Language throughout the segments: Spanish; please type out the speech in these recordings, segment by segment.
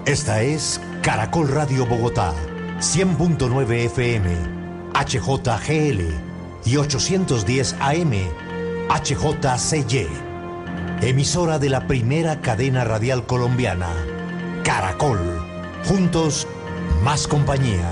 Esta es Caracol Radio Bogotá, 100.9 FM, HJGL y 810 AM, HJCY. Emisora de la primera cadena radial colombiana, Caracol. Juntos, más compañía.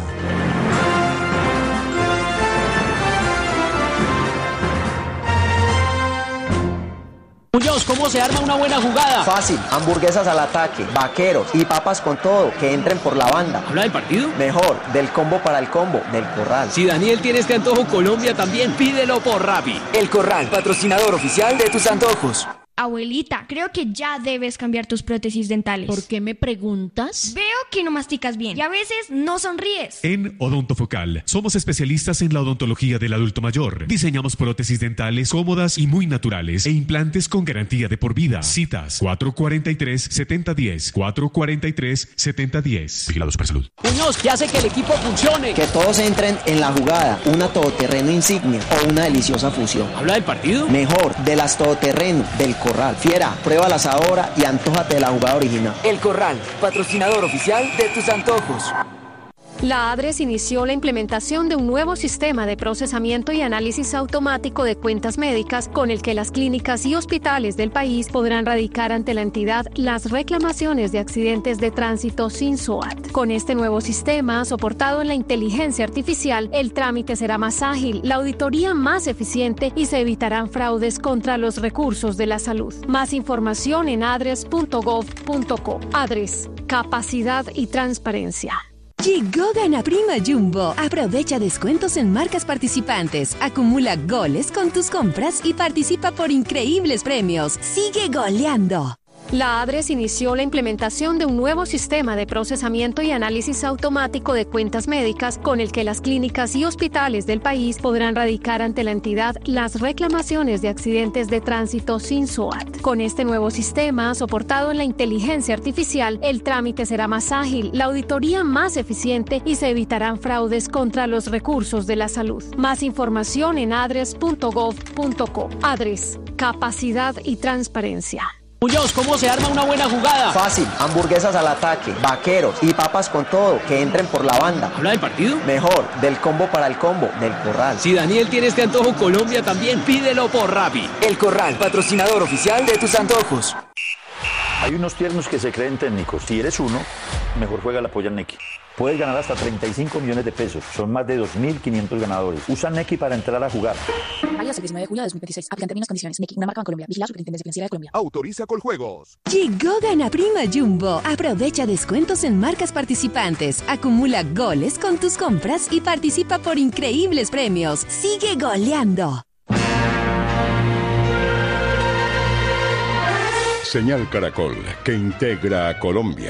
Muñoz, ¿cómo se arma una buena jugada? Fácil, hamburguesas al ataque, vaqueros y papas con todo, que entren por la banda. ¿Habla del partido? Mejor, del combo para el combo, del Corral. Si Daniel tiene este antojo, Colombia también, pídelo por Rappi. El Corral, patrocinador oficial de tus antojos. Abuelita, creo que ya debes cambiar tus prótesis dentales. ¿Por qué me preguntas? Veo que no masticas bien y a veces no sonríes. En Odontofocal somos especialistas en la odontología del adulto mayor. Diseñamos prótesis dentales cómodas y muy naturales e implantes con garantía de por vida. Citas 443-7010, 443-7010. Vigilado Supersalud. Muñoz, ¿qué hace que el equipo funcione? Que todos entren en la jugada, una todoterreno insignia o una deliciosa fusión. ¿Habla del partido? Mejor, de las todoterreno, del Corral. Fiera, pruébalas ahora y antójate de la jugada original. El Corral, patrocinador oficial de tus antojos. La ADRES inició la implementación de un nuevo sistema de procesamiento y análisis automático de cuentas médicas con el que las clínicas y hospitales del país podrán radicar ante la entidad las reclamaciones de accidentes de tránsito sin SOAT. Con este nuevo sistema, soportado en la inteligencia artificial, el trámite será más ágil, la auditoría más eficiente y se evitarán fraudes contra los recursos de la salud. Más información en adres.gov.co. ADRES, capacidad y transparencia. Llegó Gana Prima Jumbo. Aprovecha descuentos en marcas participantes, acumula goles con tus compras y participa por increíbles premios. ¡Sigue goleando! La ADRES inició la implementación de un nuevo sistema de procesamiento y análisis automático de cuentas médicas con el que las clínicas y hospitales del país podrán radicar ante la entidad las reclamaciones de accidentes de tránsito sin SOAT. Con este nuevo sistema, soportado en la inteligencia artificial, el trámite será más ágil, la auditoría más eficiente y se evitarán fraudes contra los recursos de la salud. Más información en adres.gov.co. ADRES, capacidad y transparencia. Muñoz, ¿cómo se arma una buena jugada? Fácil, hamburguesas al ataque, vaqueros y papas con todo, que entren por la banda. ¿Habla del partido? Mejor, del combo para el combo, del Corral. Si Daniel tiene este antojo, Colombia también, pídelo por Rappi. El Corral, patrocinador oficial de tus antojos. Hay unos tiernos que se creen técnicos. Si eres uno, mejor juega la polla Nequi. Puedes ganar hasta 35 millones de pesos. Son más de 2.500 ganadores. Usa Nequi para entrar a jugar. Válido hasta el 19 de julio de 2026. Aplican términos y condiciones. Nequi, una marca en Colombia. Vigilado Superintendencia Financiera de Colombia. Autoriza Coljuegos. Llegó Gana Prima Jumbo. Aprovecha descuentos en marcas participantes, acumula goles con tus compras y participa por increíbles premios. ¡Sigue goleando! Señal Caracol, que integra a Colombia.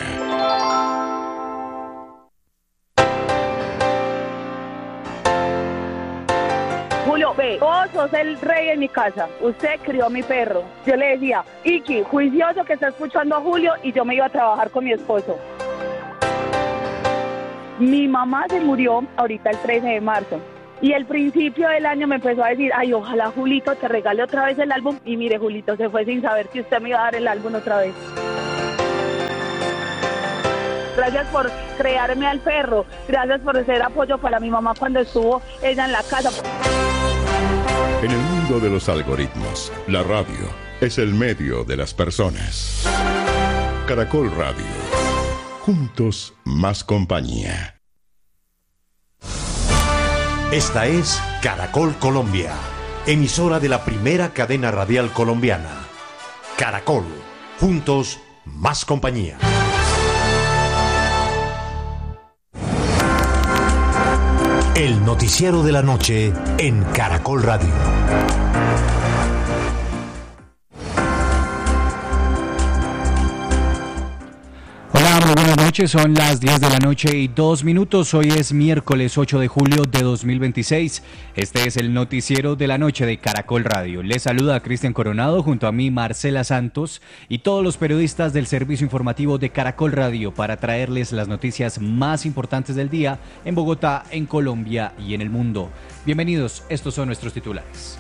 Julio, ve, vos sos el rey en mi casa. Usted crió a mi perro. Yo le decía, Iki, juicioso que está escuchando a Julio, y yo me iba a trabajar con mi esposo. Mi mamá se murió ahorita el 13 de marzo. Y el principio del año me empezó a decir, ay, ojalá Julito te regale otra vez el álbum. Y mire, Julito se fue sin saber que usted me iba a dar el álbum otra vez. Gracias por crearme al perro. Gracias por ser apoyo para mi mamá cuando estuvo ella en la casa. En el mundo de los algoritmos, la radio es el medio de las personas. Caracol Radio. Juntos, más compañía. Esta es Caracol Colombia, emisora de la primera cadena radial colombiana. Caracol, juntos, más compañía. El noticiero de la noche en Caracol Radio. Muy buenas noches, son las 10 de la noche y 2 minutos. Hoy es miércoles 8 de julio de 2026. Este es el noticiero de la noche de Caracol Radio. Les saluda Cristian Coronado, junto a mí Marcela Santos y todos los periodistas del servicio informativo de Caracol Radio para traerles las noticias más importantes del día en Bogotá, en Colombia y en el mundo. Bienvenidos, estos son nuestros titulares.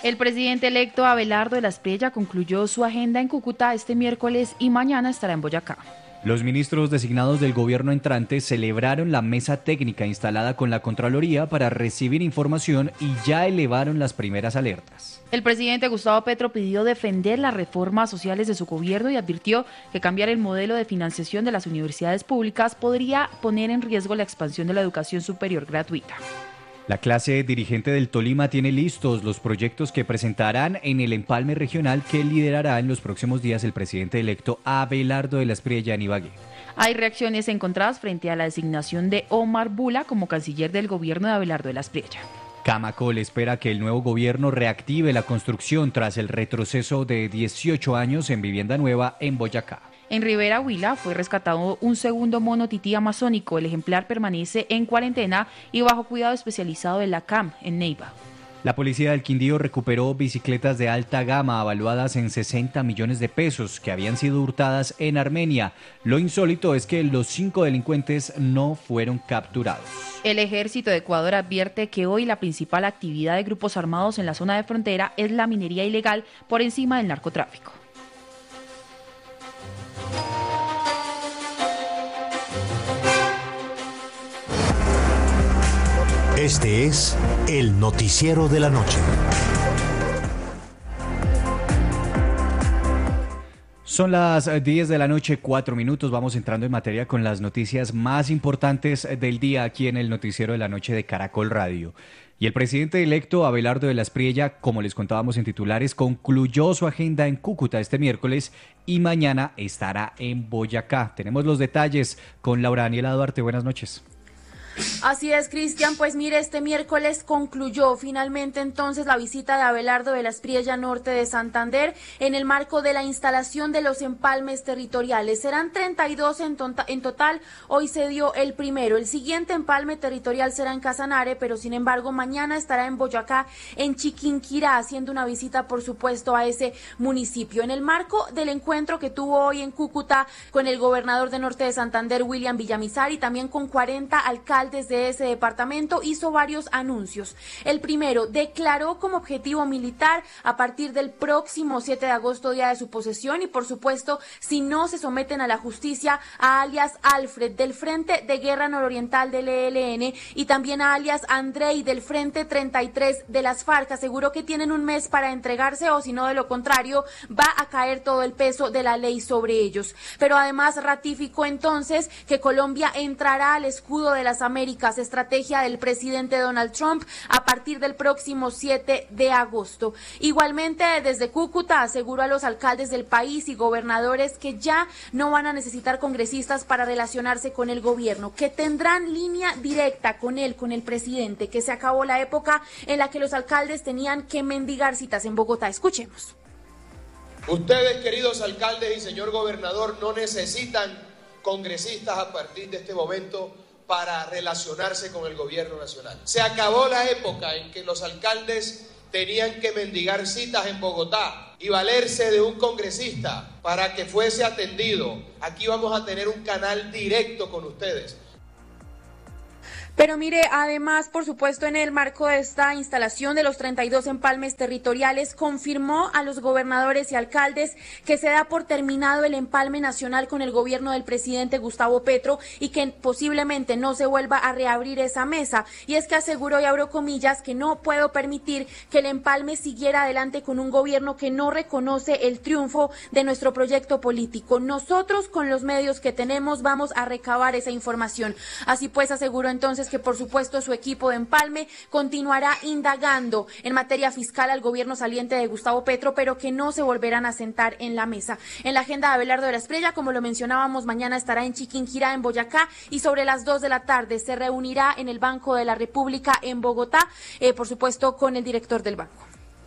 El presidente electo Abelardo de la Espriella concluyó su agenda en Cúcuta este miércoles y mañana estará en Boyacá. Los ministros designados del gobierno entrante celebraron la mesa técnica instalada con la Contraloría para recibir información y ya elevaron las primeras alertas. El presidente Gustavo Petro pidió defender las reformas sociales de su gobierno y advirtió que cambiar el modelo de financiación de las universidades públicas podría poner en riesgo la expansión de la educación superior gratuita. La clase dirigente del Tolima tiene listos los proyectos que presentarán en el empalme regional que liderará en los próximos días el presidente electo Abelardo de la Espriella en Ibagué. Hay reacciones encontradas frente a la designación de Omar Bula como canciller del gobierno de Abelardo de la Espriella. Camacol espera que el nuevo gobierno reactive la construcción tras el retroceso de 18 años en vivienda nueva en Boyacá. En Rivera Huila fue rescatado un segundo mono tití amazónico. El ejemplar permanece en cuarentena y bajo cuidado especializado de la CAM en Neiva. La policía del Quindío recuperó bicicletas de alta gama avaluadas en 60 millones de pesos que habían sido hurtadas en Armenia. Lo insólito es que los 5 delincuentes no fueron capturados. El ejército de Ecuador advierte que hoy la principal actividad de grupos armados en la zona de frontera es la minería ilegal por encima del narcotráfico. Este es el noticiero de la noche. Son las 10 de la noche, 4 minutos. Vamos entrando en materia con las noticias más importantes del día aquí en el noticiero de la noche de Caracol Radio. Y el presidente electo Abelardo de la Espriella, como les contábamos en titulares, concluyó su agenda en Cúcuta este miércoles y mañana estará en Boyacá. Tenemos los detalles con Laura Daniela Duarte. Buenas noches. Así es, Cristian, pues mire, este miércoles concluyó finalmente entonces la visita de Abelardo de la Espriella Norte de Santander en el marco de la instalación de los empalmes territoriales. Serán 32 en total, hoy se dio el primero. El siguiente empalme territorial será en Casanare, pero sin embargo mañana estará en Boyacá, en Chiquinquirá, haciendo una visita por supuesto a ese municipio. En el marco del encuentro que tuvo hoy en Cúcuta con el gobernador de Norte de Santander, William Villamizar, y también con 40 alcaldes de ese departamento, hizo varios anuncios. El primero, declaró como objetivo militar a partir del próximo 7 de agosto, día de su posesión, y por supuesto, si no se someten a la justicia, a alias Alfred del Frente de Guerra Nororiental del ELN y también a alias Andrei del Frente 33 de las FARC. Aseguró que tienen un mes para entregarse o si no, de lo contrario, va a caer todo el peso de la ley sobre ellos. Pero además ratificó entonces que Colombia entrará al escudo de las Américas, estrategia del presidente Donald Trump, a partir del próximo 7 de agosto. Igualmente, desde Cúcuta aseguró a los alcaldes del país y gobernadores que ya no van a necesitar congresistas para relacionarse con el gobierno, que tendrán línea directa con él, con el presidente, que se acabó la época en la que los alcaldes tenían que mendigar citas en Bogotá. Escuchemos. Ustedes, queridos alcaldes y señor gobernador, no necesitan congresistas a partir de este momento para relacionarse con el gobierno nacional. Se acabó la época en que los alcaldes tenían que mendigar citas en Bogotá y valerse de un congresista para que fuese atendido. Aquí vamos a tener un canal directo con ustedes. Pero mire, además, por supuesto, en el marco de esta instalación de los 32 empalmes territoriales, confirmó a los gobernadores y alcaldes que se da por terminado el empalme nacional con el gobierno del presidente Gustavo Petro y que posiblemente no se vuelva a reabrir esa mesa. Y es que aseguró, y abro comillas, que no puedo permitir que el empalme siguiera adelante con un gobierno que no reconoce el triunfo de nuestro proyecto político. Nosotros, con los medios que tenemos, vamos a recabar esa información. Así pues, aseguró entonces que por supuesto su equipo de empalme continuará indagando en materia fiscal al gobierno saliente de Gustavo Petro, pero que no se volverán a sentar en la mesa. En la agenda de Abelardo de la Espriella, como lo mencionábamos, mañana estará en Chiquinquirá, en Boyacá, y sobre las 2 de la tarde se reunirá en el Banco de la República en Bogotá, por supuesto con el director del banco.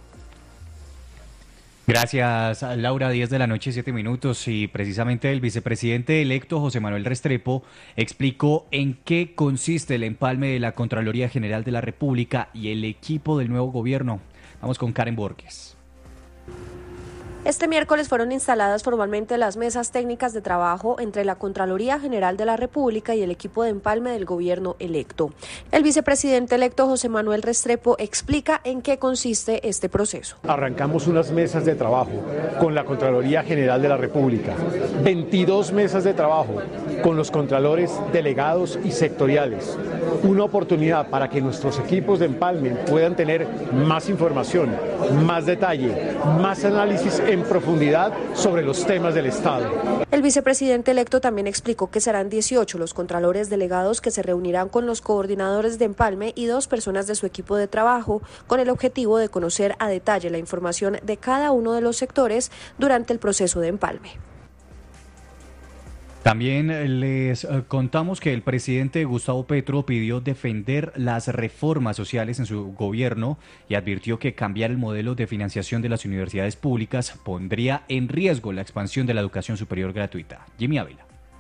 Gracias, Laura. 10 de la noche, 7 minutos, y precisamente el vicepresidente electo José Manuel Restrepo explicó en qué consiste el empalme de la Contraloría General de la República y el equipo del nuevo gobierno. Vamos con Karen Borges. Este miércoles fueron instaladas formalmente las mesas técnicas de trabajo entre la Contraloría General de la República y el equipo de empalme del gobierno electo. El vicepresidente electo José Manuel Restrepo explica en qué consiste este proceso. Arrancamos unas mesas de trabajo con la Contraloría General de la República, 22 mesas de trabajo con los contralores delegados y sectoriales. Una oportunidad para que nuestros equipos de empalme puedan tener más información, más detalle, más análisis en profundidad sobre los temas del Estado. El vicepresidente electo también explicó que serán 18 los contralores delegados que se reunirán con los coordinadores de empalme y 2 personas de su equipo de trabajo con el objetivo de conocer a detalle la información de cada uno de los sectores durante el proceso de empalme. También les contamos que el presidente Gustavo Petro pidió defender las reformas sociales en su gobierno y advirtió que cambiar el modelo de financiación de las universidades públicas pondría en riesgo la expansión de la educación superior gratuita. Jimmy Ávila.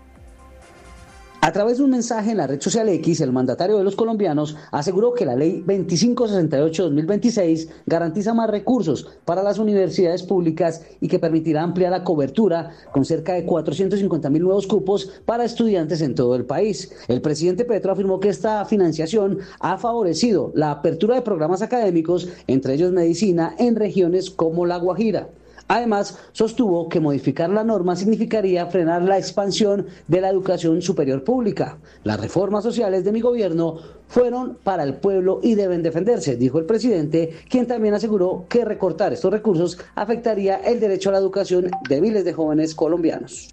A través de un mensaje en la red social X, el mandatario de los colombianos aseguró que la ley 2568-2026 garantiza más recursos para las universidades públicas y que permitirá ampliar la cobertura con cerca de 450.000 nuevos cupos para estudiantes en todo el país. El presidente Petro afirmó que esta financiación ha favorecido la apertura de programas académicos, entre ellos medicina, en regiones como La Guajira. Además, sostuvo que modificar la norma significaría frenar la expansión de la educación superior pública. Las reformas sociales de mi gobierno fueron para el pueblo y deben defenderse, dijo el presidente, quien también aseguró que recortar estos recursos afectaría el derecho a la educación de miles de jóvenes colombianos.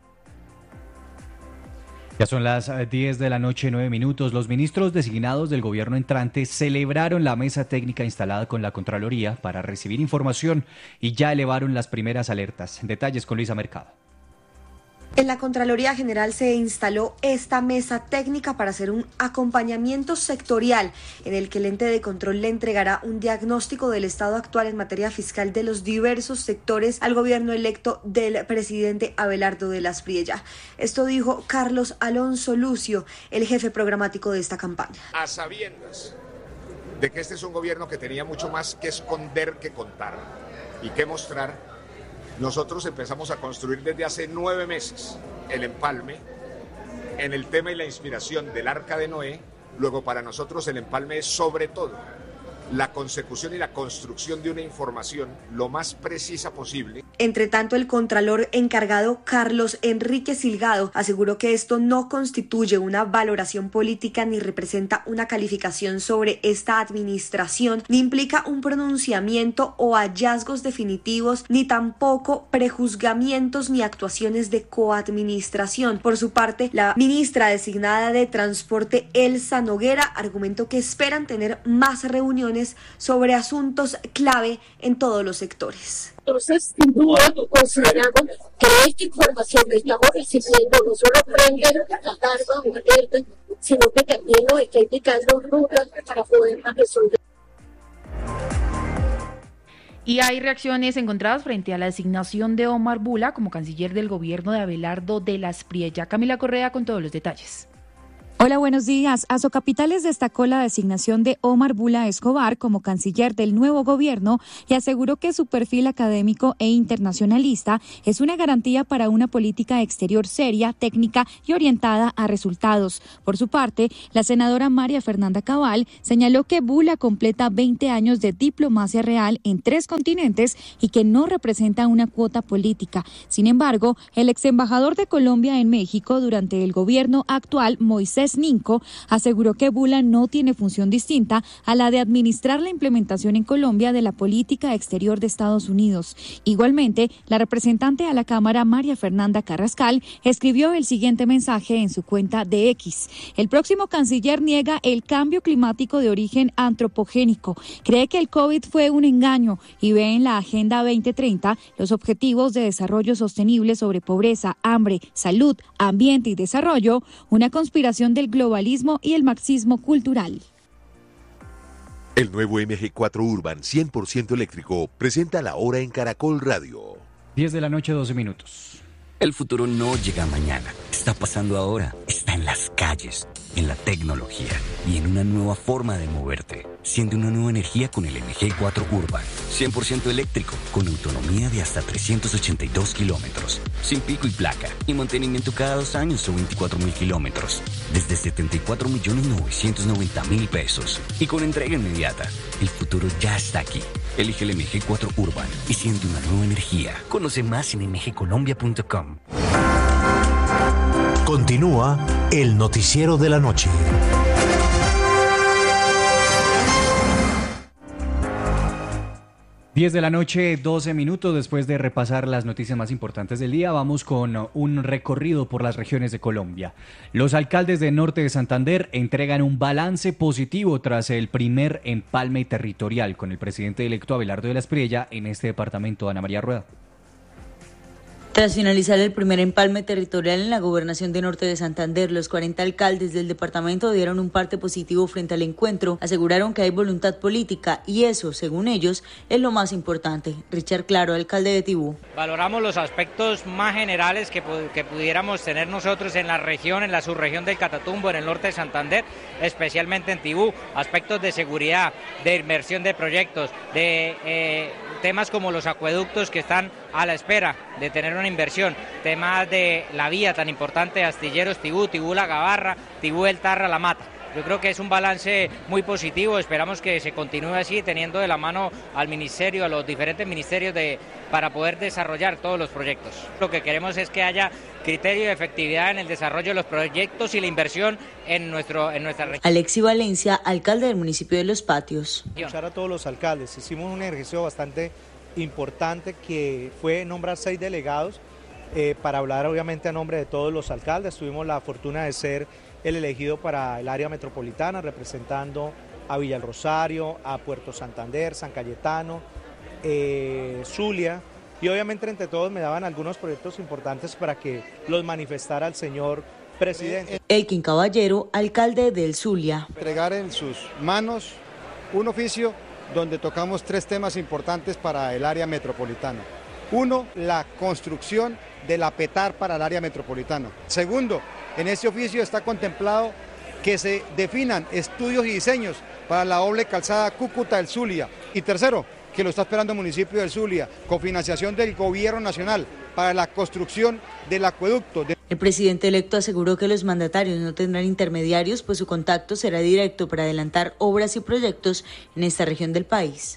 Ya son las 10 de la noche, 9 minutos. Los ministros designados del gobierno entrante celebraron la mesa técnica instalada con la Contraloría para recibir información y ya elevaron las primeras alertas. Detalles con Luisa Mercado. En la Contraloría General se instaló esta mesa técnica para hacer un acompañamiento sectorial en el que el ente de control le entregará un diagnóstico del estado actual en materia fiscal de los diversos sectores al gobierno electo del presidente Abelardo de la Espriella. Esto dijo Carlos Alonso Lucio, el jefe programático de esta campaña. A sabiendas de que este es un gobierno que tenía mucho más que esconder que contar y que mostrar, nosotros empezamos a construir desde hace 9 meses el empalme en el tema y la inspiración del Arca de Noé. Luego para nosotros el empalme es sobre todo la consecución y la construcción de una información lo más precisa posible. Entre tanto, el contralor encargado Carlos Enrique Silgado aseguró que esto no constituye una valoración política ni representa una calificación sobre esta administración, ni implica un pronunciamiento o hallazgos definitivos, ni tampoco prejuzgamientos ni actuaciones de coadministración. Por su parte, la ministra designada de Transporte, Elsa Noguera, argumentó que esperan tener más reuniones sobre asuntos clave en todos los sectores. Entonces, sin duda, consideramos que esta información que estamos recibiendo no solo prende alarma o alerta, sino que también nos está indicando rutas para poder resolver. Y hay reacciones encontradas frente a la designación de Omar Bula como canciller del gobierno de Abelardo de la Espriella. Camila Correa con todos los detalles. Hola, buenos días. Azocapitales destacó la designación de Omar Bula Escobar como canciller del nuevo gobierno y aseguró que su perfil académico e internacionalista es una garantía para una política exterior seria, técnica y orientada a resultados. Por su parte, la senadora María Fernanda Cabal señaló que Bula completa 20 años de diplomacia real en 3 continentes y que no representa una cuota política. Sin embargo, el exembajador de Colombia en México durante el gobierno actual, Moisés Ninco, aseguró que Bula no tiene función distinta a la de administrar la implementación en Colombia de la política exterior de Estados Unidos. Igualmente, la representante a la Cámara, María Fernanda Carrascal, escribió el siguiente mensaje en su cuenta de X. El próximo canciller niega el cambio climático de origen antropogénico. Cree que el COVID fue un engaño y ve en la Agenda 2030 los objetivos de desarrollo sostenible sobre pobreza, hambre, salud, ambiente y desarrollo, una conspiración del globalismo y el marxismo cultural. El nuevo MG4 Urban 100% eléctrico presenta la hora en Caracol Radio. 10 de la noche, 12 minutos. El futuro no llega mañana, está pasando ahora, está en las calles, en la tecnología y en una nueva forma de moverte. Siente una nueva energía con el MG4 Urban, 100% eléctrico, con autonomía de hasta 382 kilómetros, sin pico y placa, y mantenimiento cada 2 años o 24.000 kilómetros, desde 74.990.000 pesos, y con entrega inmediata. El futuro ya está aquí. Elige el MG4 Urban y siente una nueva energía. Conoce más en mgcolombia.com. Continúa el noticiero de la noche. 10 de la noche, 12 minutos. Después de repasar las noticias más importantes del día, vamos con un recorrido por las regiones de Colombia. Los alcaldes del norte de Santander entregan un balance positivo tras el primer empalme territorial con el presidente electo Abelardo de la Espriella en este departamento. Ana María Rueda. Tras finalizar el primer empalme territorial en la gobernación de Norte de Santander, los 40 alcaldes del departamento dieron un parte positivo frente al encuentro, aseguraron que hay voluntad política y eso, según ellos, es lo más importante. Richard Claro, alcalde de Tibú. Valoramos los aspectos más generales que pudiéramos tener nosotros en la región, en la subregión del Catatumbo, en el norte de Santander, especialmente en Tibú, aspectos de seguridad, de inversión de proyectos, de temas como los acueductos que están a la espera de tener una inversión, temas de la vía tan importante de Astilleros Tibú, Tibú La Gabarra, Tibú El Tarra, La Mata. Yo creo que es un balance muy positivo, esperamos que se continúe así, teniendo de la mano al ministerio, a los diferentes ministerios para poder desarrollar todos los proyectos. Lo que queremos es que haya criterio de efectividad en el desarrollo de los proyectos y la inversión en nuestra región. Alexi Valencia, alcalde del municipio de Los Patios. Escuchar a todos los alcaldes, hicimos un ejercicio bastante importante que fue nombrar 6 delegados para hablar obviamente a nombre de todos los alcaldes. Tuvimos la fortuna de ser el elegido para el área metropolitana, representando a Villa El Rosario, a Puerto Santander, San Cayetano, Zulia, y obviamente entre todos me daban algunos proyectos importantes para que los manifestara el señor presidente. Elkin Caballero, alcalde del Zulia. Entregar en sus manos un oficio donde tocamos 3 temas importantes para el área metropolitana. 1, la construcción de la PETAR para el área metropolitana. 2, en este oficio está contemplado que se definan estudios y diseños para la doble calzada Cúcuta del Zulia. Y 3, que lo está esperando el municipio del Zulia, con financiación del gobierno nacional para la construcción del acueducto. El presidente electo aseguró que los mandatarios no tendrán intermediarios, pues su contacto será directo para adelantar obras y proyectos en esta región del país.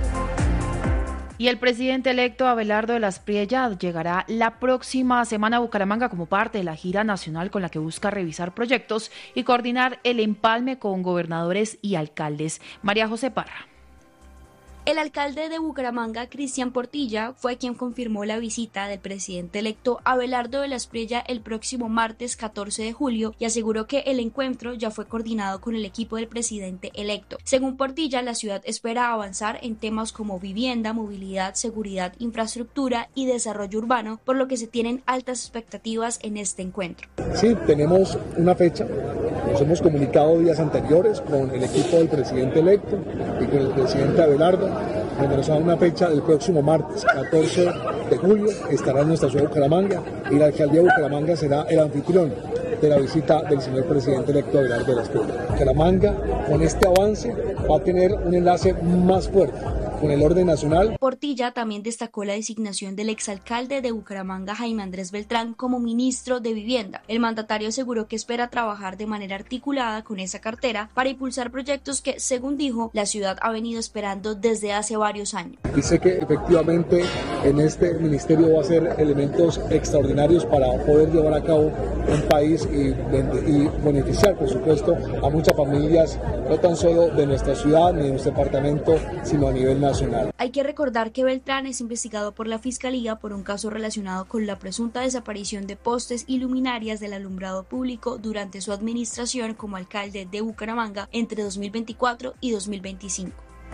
Y el presidente electo Abelardo de la Espriella llegará la próxima semana a Bucaramanga como parte de la gira nacional con la que busca revisar proyectos y coordinar el empalme con gobernadores y alcaldes. María José Parra. El alcalde de Bucaramanga, Cristian Portilla, fue quien confirmó la visita del presidente electo Abelardo de la Espriella el próximo martes 14 de julio y aseguró que el encuentro ya fue coordinado con el equipo del presidente electo. Según Portilla, la ciudad espera avanzar en temas como vivienda, movilidad, seguridad, infraestructura y desarrollo urbano, por lo que se tienen altas expectativas en este encuentro. Sí, tenemos una fecha, nos hemos comunicado días anteriores con el equipo del presidente electo y con el presidente Abelardo, donde nos da una fecha del próximo martes 14 de julio, estará en nuestra ciudad de Bucaramanga y la alcaldía de Bucaramanga será el anfitrión de la visita del señor presidente electo Abelardo de la Espriella. Bucaramanga, con este avance, va a tener un enlace más fuerte con el orden nacional. Portilla también destacó la designación del exalcalde de Bucaramanga, Jaime Andrés Beltrán, como ministro de Vivienda. El mandatario aseguró que espera trabajar de manera articulada con esa cartera para impulsar proyectos que, según dijo, la ciudad ha venido esperando desde hace varios años. Y sé que efectivamente en este ministerio va a ser elementos extraordinarios para poder llevar a cabo un país y beneficiar, por supuesto, a muchas familias, no tan solo de nuestra ciudad ni de nuestro departamento, sino a nivel nacional. Hay que recordar que Beltrán es investigado por la Fiscalía por un caso relacionado con la presunta desaparición de postes y luminarias del alumbrado público durante su administración como alcalde de Bucaramanga entre 2024 y 2025.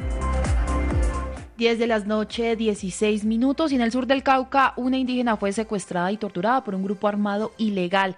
10 de la noche, 16 minutos, y en el sur del Cauca una indígena fue secuestrada y torturada por un grupo armado ilegal.